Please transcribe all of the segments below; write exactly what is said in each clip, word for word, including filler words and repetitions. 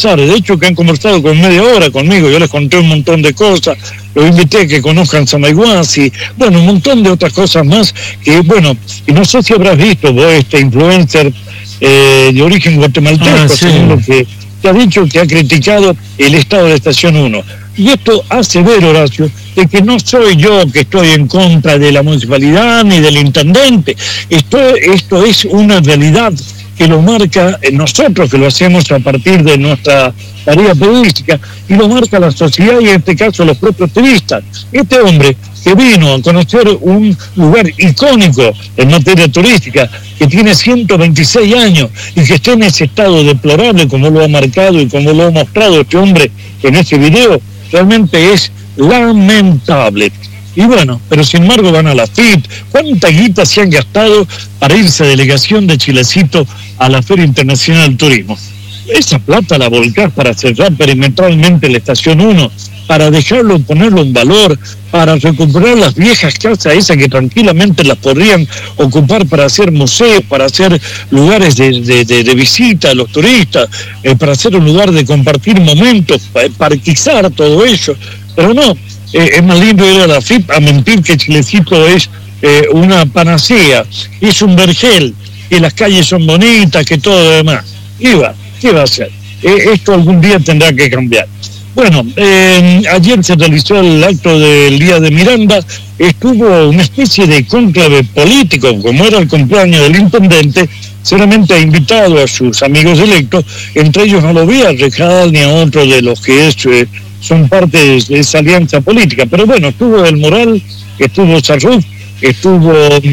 conversar, de hecho que han conversado con media hora conmigo, yo les conté un montón de cosas, los invité a que conozcan Samaiguasi, bueno, un montón de otras cosas más, que bueno, y no sé si habrás visto vos este influencer eh, de origen guatemalteco, ah, sí. según lo que te ha dicho, que ha criticado el estado de la Estación uno. Y esto hace ver, Horacio, de que no soy yo que estoy en contra de la municipalidad ni del intendente. Esto, esto es una realidad que lo marca nosotros, que lo hacemos a partir de nuestra tarea periodística, y lo marca la sociedad y en este caso los propios turistas. Este hombre que vino a conocer un lugar icónico en materia turística, que tiene ciento veintiséis años y que está en ese estado deplorable como lo ha marcado y como lo ha mostrado este hombre en ese video, realmente es lamentable. Y bueno, pero sin embargo van a la F I P. ¿Cuánta guita se han gastado para irse a delegación de Chilecito a la Feria Internacional del Turismo? Esa plata la volcás para cerrar perimetralmente la Estación uno, para dejarlo, ponerlo en valor, para recuperar las viejas casas esas que tranquilamente las podrían ocupar para hacer museos, para hacer lugares de, de, de, de visita a los turistas, eh, para hacer un lugar de compartir momentos, para parquizar todo ello. Pero no, eh, es más lindo ir a la F I P a mentir que Chilecito es eh, una panacea, es un vergel, que las calles son bonitas, que todo lo demás. Iba, ¿qué va a hacer? Eh, esto algún día tendrá que cambiar. Bueno, eh, ayer se realizó el acto del Día de Miranda, estuvo una especie de cónclave político, como era el cumpleaños del intendente, solamente ha invitado a sus amigos electos, entre ellos no lo vi a Rejal ni a otro de los que es, eh, son parte de, de esa alianza política, pero bueno, estuvo El Moral, estuvo Sarruf, estuvo,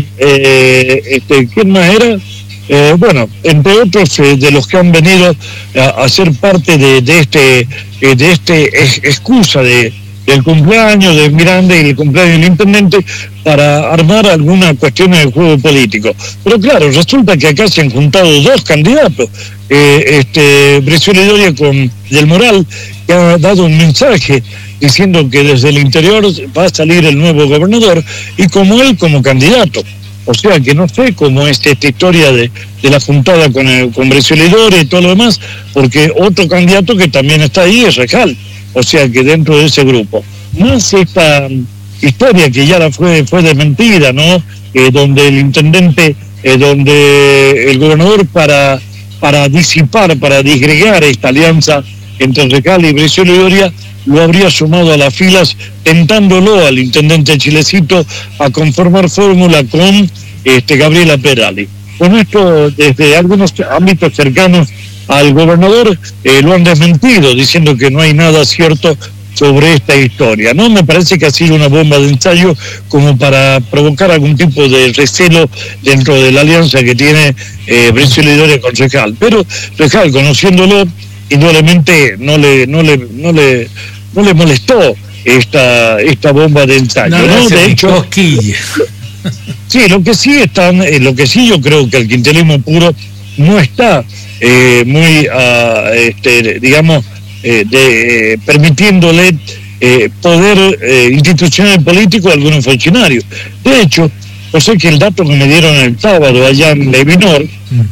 eh, este, ¿quién más era? Eh, bueno, entre otros eh, de los que han venido a, a ser parte de, de este eh, de este es, excusa de, del cumpleaños de Miranda y el cumpleaños del intendente para armar algunas cuestiones de juego político. Pero claro, resulta que acá se han juntado dos candidatos, eh, este Brizuela y Doria con Del Moral, que ha dado un mensaje diciendo que desde el interior va a salir el nuevo gobernador y como él como candidato. O sea que no sé cómo es esta historia de, de la juntada con, el, con Brizuela y Doria y todo lo demás, porque otro candidato que también está ahí es Rejal, o sea que dentro de ese grupo. Más esta historia que ya la fue, fue desmentida, ¿no? Eh, donde el intendente, eh, donde el gobernador para, para disipar, para disgregar esta alianza entre Rejal y Brizuela y Doria, lo habría sumado a las filas, tentándolo al intendente Chilecito a conformar fórmula con este Gabriela Perali. Con esto, desde algunos ámbitos cercanos al gobernador, eh, lo han desmentido, diciendo que no hay nada cierto sobre esta historia. No me parece que ha sido una bomba de ensayo como para provocar algún tipo de recelo dentro de la alianza que tiene eh, Brizuela y Doria con Rejal. Pero Rejal, conociéndolo, indudablemente no le no le no le no le molestó esta esta bomba de ensayo, no, ¿no? De hecho, cosquilla. Sí, lo que sí están, eh, lo que sí yo creo que el quintelismo puro no está eh, muy uh, este, digamos eh, de, eh, permitiéndole eh, poder eh, institucional y político a algunos funcionarios. De hecho, yo sé que el dato que me dieron el sábado allá en Levinor mm.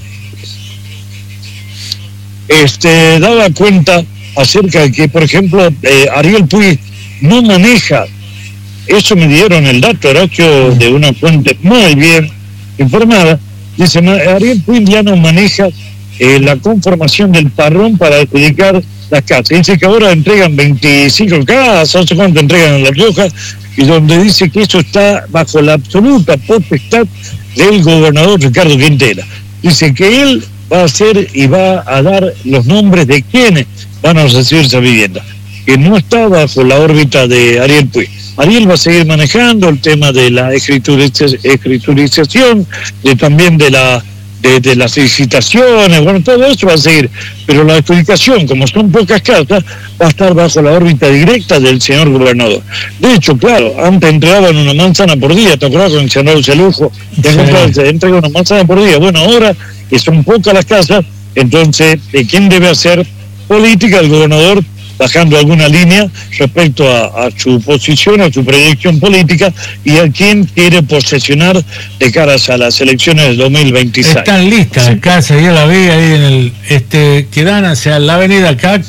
Este, daba cuenta acerca de que, por ejemplo, eh, Ariel Puig no maneja, eso me dieron el dato, Horacio, de una fuente muy bien informada, dice, Ariel Puig ya no maneja eh, la conformación del parrón para adjudicar las casas. Dice que ahora entregan veinticinco casas, no sé cuánto entregan en La Rioja, y donde dice que eso está bajo la absoluta potestad del gobernador Ricardo Quintela. Dice que él va a hacer y va a dar los nombres de quienes van a recibir esa vivienda, que no está bajo la órbita de Ariel Puig. Ariel va a seguir manejando el tema de la escriturización, de, también de la de, de las licitaciones, bueno, todo eso va a seguir, pero la adjudicación, como son pocas casas, va a estar bajo la órbita directa del señor gobernador. De hecho, claro, antes entregaban una manzana por día, ¿te acuerdas con el senador Celujo? Sí. Se entrega una manzana por día. Bueno, ahora que son pocas las casas, entonces, ¿de quién debe hacer política? El gobernador, bajando alguna línea respecto a, a su posición, a su proyección política y a quién quiere posesionar de caras a las elecciones del dos mil veintiséis. Están listas las casas, yo la vi ahí en el, este, que dan hacia la avenida acá,